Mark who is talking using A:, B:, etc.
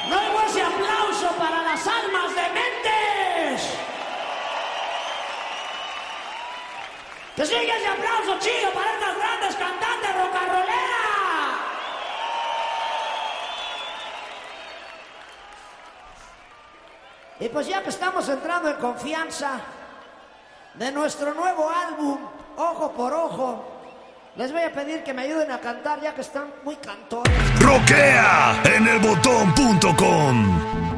A: Luego ese aplauso para las almas dementes. Que siga ese aplauso chido para estas grandes cantantes rock and rolleras. Y pues ya que estamos entrando en confianza de nuestro nuevo álbum, Ojo por Ojo, les voy a pedir que me ayuden a cantar ya que están muy cantores.
B: Rockea en elbotón.com.